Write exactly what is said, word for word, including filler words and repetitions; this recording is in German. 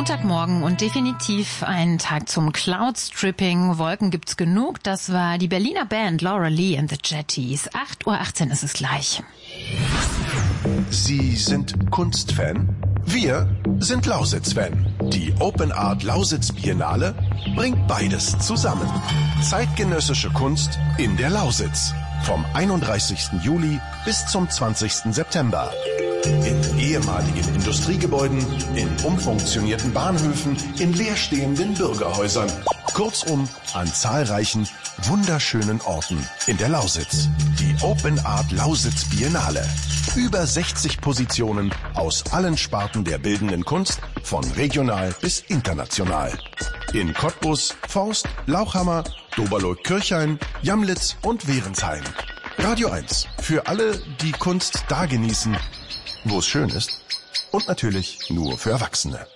Montagmorgen und definitiv ein Tag zum Cloud-Stripping. Wolken gibt's genug. Das war die Berliner Band Laura Lee and the Jetties. acht Uhr achtzehn ist es gleich. Sie sind Kunstfan? Wir sind Lausitz-Fan. Die Open Art Lausitz Biennale bringt beides zusammen. Zeitgenössische Kunst in der Lausitz. Vom einunddreißigsten Juli bis zum zwanzigsten September. In ehemaligen Industriegebäuden, in umfunktionierten Bahnhöfen, in leerstehenden Bürgerhäusern. Kurzum, an zahlreichen, wunderschönen Orten in der Lausitz. Die Open Art Lausitz Biennale. Über sechzig Positionen aus allen Sparten der bildenden Kunst, von regional bis international. In Cottbus, Forst, Lauchhammer, Doberloh-Kirchhain, Jamlitz und Wehrensheim. Radio eins. Für alle, die Kunst da genießen, wo es schön ist. Und natürlich nur für Erwachsene.